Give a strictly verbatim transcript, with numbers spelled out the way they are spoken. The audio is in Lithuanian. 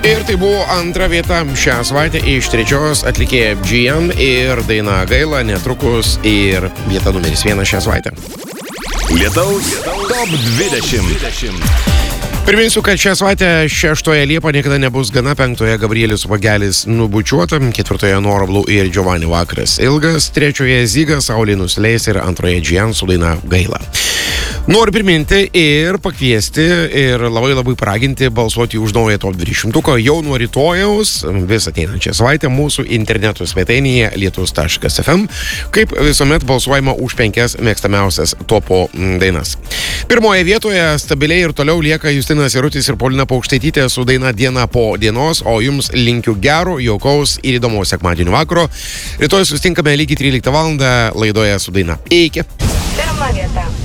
Ir tai buvo antra vieta šią savaitę iš trečios atlikėja G M ir daina Gaila, netrukus ir vieta numeris vienas šią savaitę. Lietaus top dvidešimt. Priminsiu, kad šią savaitę šeštoje Liepa niekada nebus gana, penktoje Gabrielius Vagelis nubučiuota, ketvirtoje Nora Blue ir Giovanni Vakaras ilgas, trečioje Zygas, Saulė nusileis ir antroje G M su daina Gaila. Noriu priminti ir pakviesti ir labai labai paraginti balsuoti už naują top dvidešimtuką jau nuo rytojaus, vis ateinančią savaitę mūsų interneto svetainėje lietus taškas ef em, kaip visuomet balsuojama už penkias mėgstamiausias topo dainas. Pirmoje vietoje stabiliai ir toliau lieka Justinas Jarutis ir Paulina Paukštaitytė su daina Diena po dienos, o jums linkiu gero, jaukaus ir įdomaus sekmadienio vakaro. Rytoj susitinkame lygiai tryliktą valandą laidoje su daina. Iki. Pirma vieta.